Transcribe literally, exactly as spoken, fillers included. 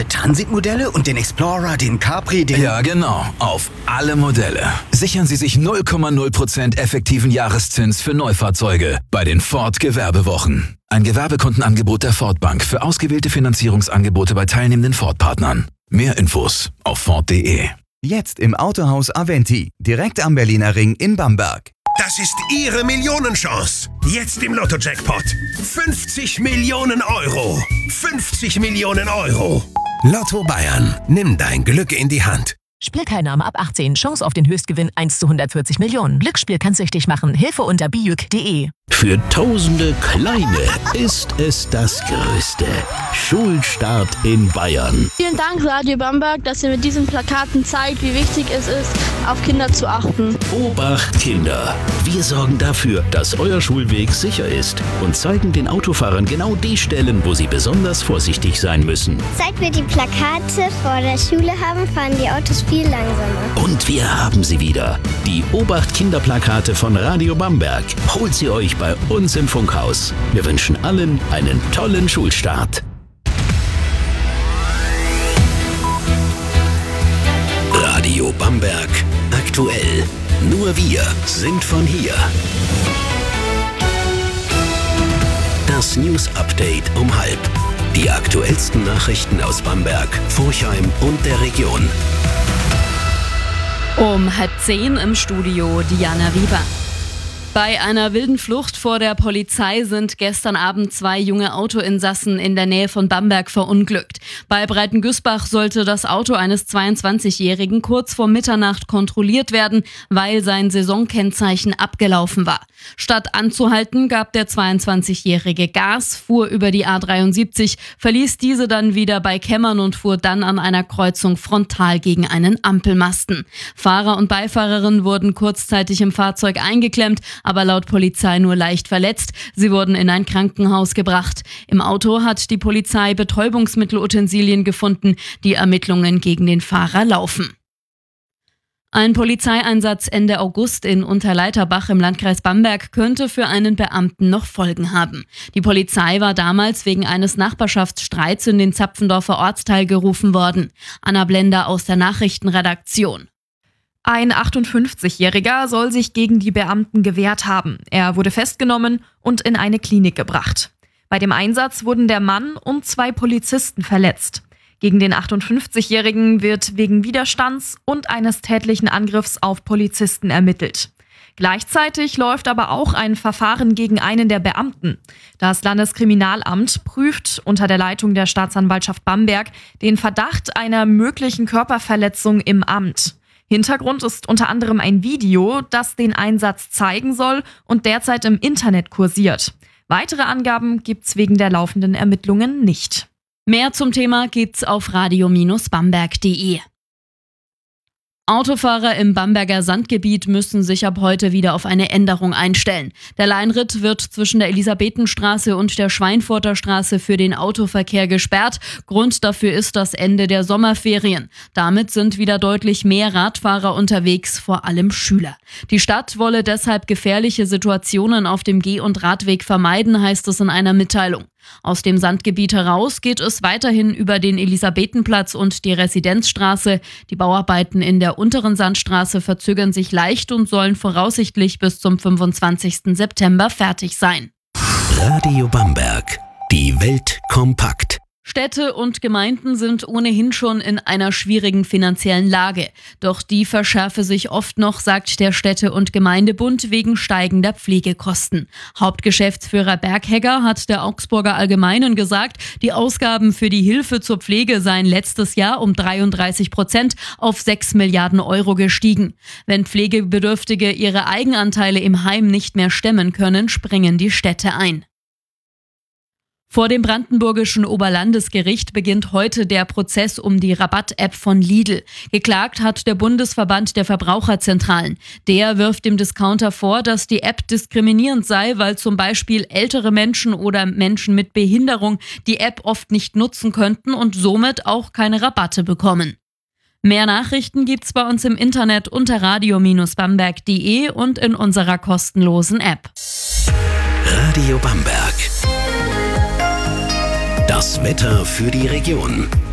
alle Transitmodelle und den Explorer, den Capri, den... Ja, genau. Auf alle Modelle. Sichern Sie sich null Komma null Prozent effektiven Jahreszins für Neufahrzeuge bei den Ford Gewerbewochen. Ein Gewerbekundenangebot der Ford Bank für ausgewählte Finanzierungsangebote bei teilnehmenden Ford-Partnern. Mehr Infos auf Ford punkt de. Jetzt im Autohaus Aventi, direkt am Berliner Ring in Bamberg. Das ist Ihre Millionenchance. Jetzt im Lotto-Jackpot. fünfzig Millionen Euro. fünfzig Millionen Euro. Lotto Bayern. Nimm dein Glück in die Hand. Spielteilnahme ab achtzehn. Chance auf den Höchstgewinn eins zu hundertvierzig Millionen. Glücksspiel kann süchtig machen. Hilfe unter bijuk punkt de. Für tausende Kleine ist es das Größte. Schulstart in Bayern. Vielen Dank, Radio Bamberg, dass ihr mit diesen Plakaten zeigt, wie wichtig es ist, auf Kinder zu achten. Obacht Kinder. Wir sorgen dafür, dass euer Schulweg sicher ist und zeigen den Autofahrern genau die Stellen, wo sie besonders vorsichtig sein müssen. Seit wir die Plakate vor der Schule haben, fahren die Autos viel langsamer. Und wir haben sie wieder. Die Obacht Kinder-Plakate von Radio Bamberg. Holt sie euch bei uns im Funkhaus. Wir wünschen allen einen tollen Schulstart. Radio Bamberg. Aktuell. Nur wir sind von hier. Das News Update um halb. Die aktuellsten Nachrichten aus Bamberg, Forchheim und der Region. Um halb zehn im Studio Diana Wieber. Bei einer wilden Flucht vor der Polizei sind gestern Abend zwei junge Autoinsassen in der Nähe von Bamberg verunglückt. Bei Breitengüßbach sollte das Auto eines zweiundzwanzigjährigen kurz vor Mitternacht kontrolliert werden, weil sein Saisonkennzeichen abgelaufen war. Statt anzuhalten, gab der zweiundzwanzigjährige Gas, fuhr über die A dreiundsiebzig, verließ diese dann wieder bei Kemmern und fuhr dann an einer Kreuzung frontal gegen einen Ampelmasten. Fahrer und Beifahrerin wurden kurzzeitig im Fahrzeug eingeklemmt, aber laut Polizei nur leicht verletzt. Sie wurden in ein Krankenhaus gebracht. Im Auto hat die Polizei Betäubungsmittelutensilien gefunden. Die Ermittlungen gegen den Fahrer laufen. Ein Polizeieinsatz Ende August in Unterleiterbach im Landkreis Bamberg könnte für einen Beamten noch Folgen haben. Die Polizei war damals wegen eines Nachbarschaftsstreits in den Zapfendorfer Ortsteil gerufen worden. Anna Blender aus der Nachrichtenredaktion. Ein achtundfünfzigjähriger soll sich gegen die Beamten gewehrt haben. Er wurde festgenommen und in eine Klinik gebracht. Bei dem Einsatz wurden der Mann und zwei Polizisten verletzt. Gegen den achtundfünfzigjährigen wird wegen Widerstands und eines tätlichen Angriffs auf Polizisten ermittelt. Gleichzeitig läuft aber auch ein Verfahren gegen einen der Beamten. Das Landeskriminalamt prüft unter der Leitung der Staatsanwaltschaft Bamberg den Verdacht einer möglichen Körperverletzung im Amt. Hintergrund ist unter anderem ein Video, das den Einsatz zeigen soll und derzeit im Internet kursiert. Weitere Angaben gibt's wegen der laufenden Ermittlungen nicht. Mehr zum Thema gibt's auf radio Bamberg punkt de. Autofahrer im Bamberger Sandgebiet müssen sich ab heute wieder auf eine Änderung einstellen. Der Leinritt wird zwischen der Elisabethenstraße und der Schweinfurter Straße für den Autoverkehr gesperrt. Grund dafür ist das Ende der Sommerferien. Damit sind wieder deutlich mehr Radfahrer unterwegs, vor allem Schüler. Die Stadt wolle deshalb gefährliche Situationen auf dem Geh- und Radweg vermeiden, heißt es in einer Mitteilung. Aus dem Sandgebiet heraus geht es weiterhin über den Elisabethenplatz und die Residenzstraße. Die Bauarbeiten in der unteren Sandstraße verzögern sich leicht und sollen voraussichtlich bis zum fünfundzwanzigsten September fertig sein. Radio Bamberg. Die Welt kompakt. Städte und Gemeinden sind ohnehin schon in einer schwierigen finanziellen Lage. Doch die verschärfe sich oft noch, sagt der Städte- und Gemeindebund, wegen steigender Pflegekosten. Hauptgeschäftsführer Berghegger hat der Augsburger Allgemeinen gesagt, die Ausgaben für die Hilfe zur Pflege seien letztes Jahr um dreiunddreißig Prozent auf sechs Milliarden Euro gestiegen. Wenn Pflegebedürftige ihre Eigenanteile im Heim nicht mehr stemmen können, springen die Städte ein. Vor dem brandenburgischen Oberlandesgericht beginnt heute der Prozess um die Rabatt-App von Lidl. Geklagt hat der Bundesverband der Verbraucherzentralen. Der wirft dem Discounter vor, dass die App diskriminierend sei, weil zum Beispiel ältere Menschen oder Menschen mit Behinderung die App oft nicht nutzen könnten und somit auch keine Rabatte bekommen. Mehr Nachrichten gibt's bei uns im Internet unter radio Bamberg punkt de und in unserer kostenlosen App. Radio Bamberg. Das Wetter für die Region.